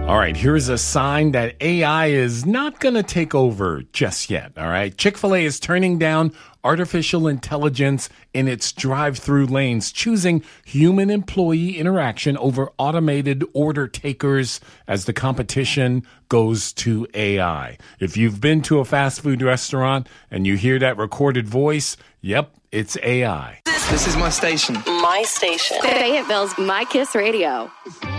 All right, here's a sign that AI is not going to take over just yet, all right? Chick-fil-A is turning down artificial intelligence in its drive-through lanes, choosing human employee interaction over automated order takers as the competition goes to AI. If you've been to a fast food restaurant and you hear that recorded voice, yep, it's AI. This is my station. My station. Fayetteville's My Kiss Radio.